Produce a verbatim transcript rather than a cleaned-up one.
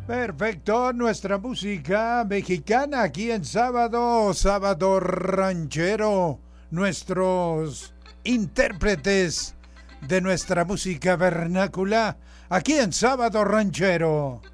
Perfecto, nuestra música mexicana aquí en Sábado, Sábado Ranchero, nuestros intérpretes de nuestra música vernácula, aquí en Sábado Ranchero.